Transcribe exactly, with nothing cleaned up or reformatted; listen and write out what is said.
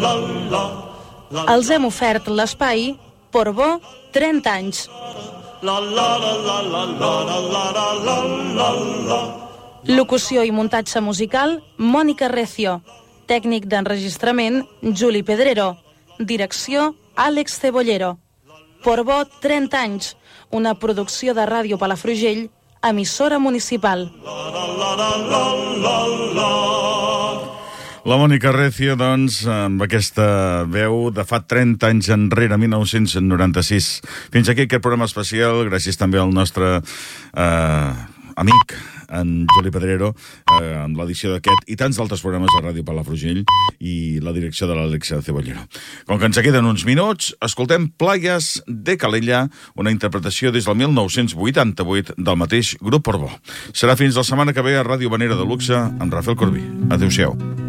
Els hem ofert l'espai Portbó trenta anys. Locució i muntatge musical, Mònica Recio. Tècnic d'enregistrament, Juli Pedrero. Direcció, Àlex Cebollero. Portbó trenta anys, una producció de Ràdio Palafrugell, emissora municipal. La Mònica Recio, doncs, amb aquesta veu de fa trenta anys enrere, mil nou-cents noranta-sis. Fins aquí aquest programa especial, gràcies també al nostre eh, amic, en Juli Pedrero, eh, amb l'edició d'aquest i tants altres programes de Ràdio Palafrugell i la direcció de l'Àlex Cebollero. Com que ens queden uns minuts, escoltem Playas de Calella, una interpretació des del mil nou-cents vuitanta-vuit del mateix grup Portbó. Serà fins la setmana que ve a Ràdio Vanera de Luxe amb Rafael Corbí. Adéu-siau.